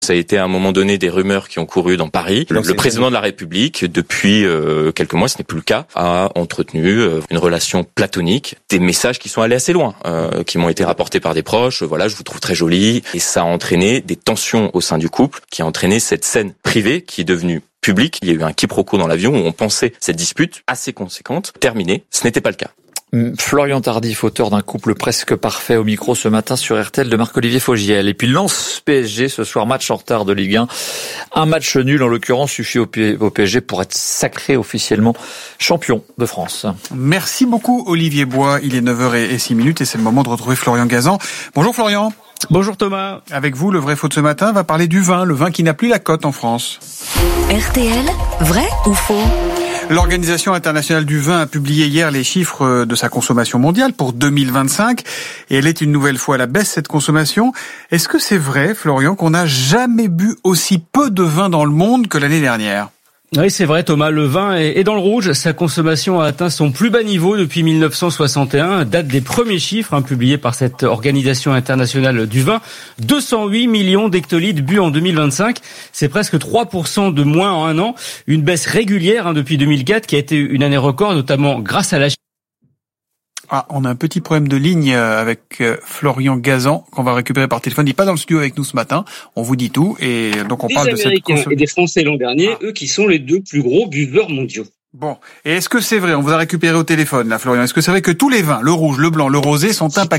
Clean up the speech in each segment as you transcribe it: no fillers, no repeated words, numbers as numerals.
Ça a été à un moment donné des rumeurs qui ont couru dans Paris. Le président de la République, depuis quelques mois, ce n'est plus le cas, a entretenu une relation platonique, des messages qui sont allés assez loin, qui m'ont été rapportés par des proches. Voilà, je vous trouve très jolie. Et ça a entraîné des tensions au sein du couple, qui a entraîné cette scène privée qui est devenue publique. Il y a eu un quiproquo dans l'avion où on pensait cette dispute assez conséquente terminée. Ce n'était pas le cas. Florian Tardif, auteur d'un couple presque parfait, au micro ce matin sur RTL de Marc-Olivier Fogiel. Et puis Lens PSG ce soir, match en retard de Ligue 1. Un match nul en l'occurrence suffit au PSG pour être sacré officiellement champion de France. Merci beaucoup Olivier Bois, il est 9h06 et c'est le moment de retrouver Florian Gazan. Bonjour Florian. Bonjour Thomas. Avec vous, le vrai faux de ce matin va parler du vin, le vin qui n'a plus la cote en France. RTL, vrai ou faux ? L'Organisation internationale du vin a publié hier les chiffres de sa consommation mondiale pour 2025 et elle est une nouvelle fois à la baisse, cette consommation. Est-ce que c'est vrai, Florian, qu'on n'a jamais bu aussi peu de vin dans le monde que l'année dernière ? Oui, c'est vrai Thomas, le vin est dans le rouge. Sa consommation a atteint son plus bas niveau depuis 1961, date des premiers chiffres publiés par cette organisation internationale du vin. 208 millions d'hectolitres bu en 2025, c'est presque 3% de moins en un an. Une baisse régulière depuis 2004 qui a été une année record, notamment grâce à la Chine. Ah, on a un petit problème de ligne avec Florian Gazan qu'on va récupérer par téléphone. Il n'est pas dans le studio avec nous ce matin. On vous dit tout et donc on parle de cette Américains et des Français l'an dernier, eux qui sont les deux plus gros buveurs mondiaux. Bon, et est-ce que c'est vrai, on vous a récupéré au téléphone là Florian, est-ce que c'est vrai que tous les vins, le rouge, le blanc, le rosé sont impactés ?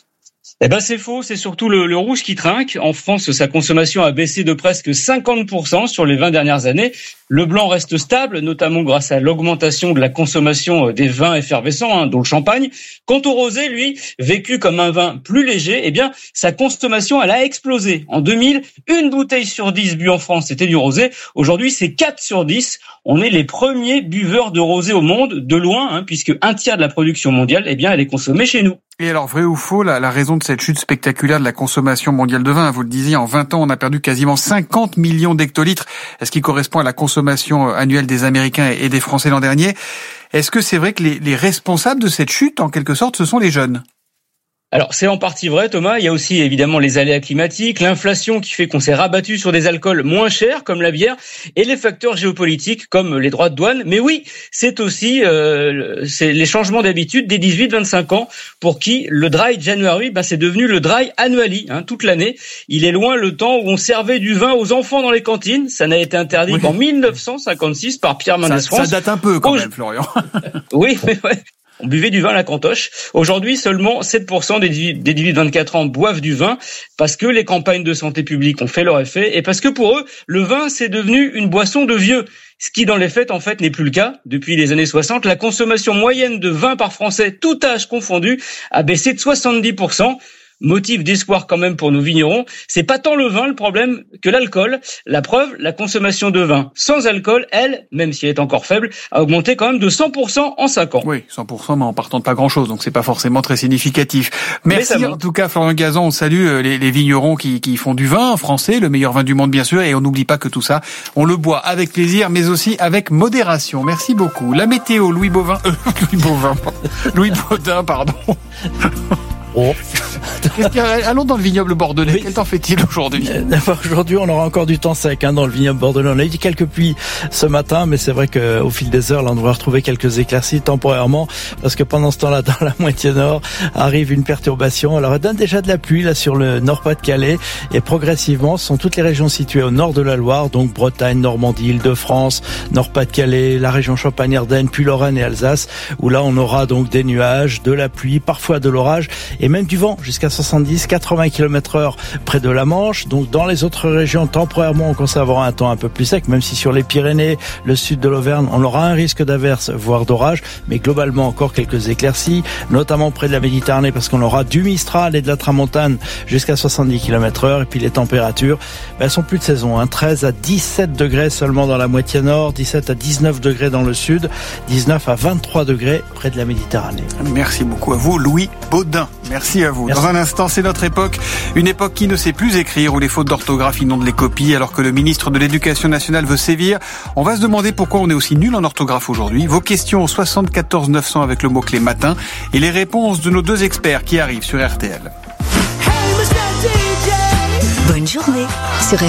Eh ben c'est faux, c'est surtout le rouge qui trinque. En France, sa consommation a baissé de presque 50% sur les 20 dernières années. Le blanc reste stable, notamment grâce à l'augmentation de la consommation des vins effervescents, dont le champagne. Quant au rosé, lui, vécu comme un vin plus léger, eh bien, sa consommation, elle a explosé. En 2000, une bouteille sur 10 bu en France, c'était du rosé. Aujourd'hui, c'est 4 sur 10. On est les premiers buveurs de rosé au monde, de loin, puisque un tiers de la production mondiale, eh bien, elle est consommée chez nous. Et alors, vrai ou faux, la raison de cette chute spectaculaire de la consommation mondiale de vin, vous le disiez, en 20 ans, on a perdu quasiment 50 millions d'hectolitres, ce qui correspond à la consommation annuelle des Américains et des Français l'an dernier. Est-ce que c'est vrai que les responsables de cette chute, en quelque sorte, ce sont les jeunes ? Alors, c'est en partie vrai, Thomas. Il y a aussi, évidemment, les aléas climatiques, l'inflation qui fait qu'on s'est rabattu sur des alcools moins chers, comme la bière, et les facteurs géopolitiques, comme les droits de douane. Mais oui, c'est aussi c'est les changements d'habitude des 18-25 ans, pour qui le Dry January, c'est devenu le Dry Annually, toute l'année. Il est loin le temps où on servait du vin aux enfants dans les cantines. Ça n'a été interdit qu'en 1956 par Pierre Mendès France. Ça date un peu, quand même, Florian. Oui, mais ouais. On buvait du vin à la cantoche. Aujourd'hui, seulement 7% des 18-24 ans boivent du vin parce que les campagnes de santé publique ont fait leur effet et parce que pour eux, le vin, c'est devenu une boisson de vieux. Ce qui, dans les faits, en fait, n'est plus le cas. Depuis les années 60, la consommation moyenne de vin par Français, tout âge confondu, a baissé de 70%. Motif d'espoir quand même pour nos vignerons, c'est pas tant le vin le problème que l'alcool. La preuve, la consommation de vin sans alcool, elle, même si elle est encore faible, a augmenté quand même de 100% en 5 ans. Oui, 100%, mais en partant de pas grand-chose, donc c'est pas forcément très significatif. Merci en tout cas Florian Gazan, on salue les vignerons qui font du vin français, le meilleur vin du monde bien sûr, et on n'oublie pas que tout ça, on le boit avec plaisir, mais aussi avec modération. Merci beaucoup. La météo, Louis Baudin, pardon. Oh. Allons dans le vignoble bordelais. Oui. Quel temps fait-il aujourd'hui ? Aujourd'hui, on aura encore du temps sec dans le vignoble bordelais. On a eu quelques pluies ce matin, mais c'est vrai qu'au fil des heures, là, on devrait retrouver quelques éclaircies temporairement, parce que pendant ce temps-là, dans la moitié nord, arrive une perturbation. Alors, elle donne déjà de la pluie là sur le Nord-Pas-de-Calais, et progressivement, ce sont toutes les régions situées au nord de la Loire, donc Bretagne, Normandie, Île-de-France, Nord-Pas-de-Calais, la région Champagne-Ardenne, puis Lorraine et Alsace, où là, on aura donc des nuages, de la pluie, parfois de l'orage, et même du vent jusqu'à 70-80 km/h près de la Manche. Donc dans les autres régions, temporairement, on conservera un temps un peu plus sec, même si sur les Pyrénées, le sud de l'Auvergne, on aura un risque d'averse, voire d'orage, mais globalement encore quelques éclaircies, notamment près de la Méditerranée, parce qu'on aura du Mistral et de la Tramontane jusqu'à 70 km/h. Et puis les températures, elles sont plus de saison, 13 à 17 degrés seulement dans la moitié nord, 17 à 19 degrés dans le sud, 19 à 23 degrés près de la Méditerranée. Merci beaucoup à vous, Louis Baudin. Merci à vous. Merci. Dans un instant, c'est notre époque. Une époque qui ne sait plus écrire, où les fautes d'orthographe inondent les copies, alors que le ministre de l'Éducation nationale veut sévir. On va se demander pourquoi on est aussi nul en orthographe aujourd'hui. Vos questions au 74 900 avec le mot-clé matin et les réponses de nos deux experts qui arrivent sur RTL. Bonne journée sur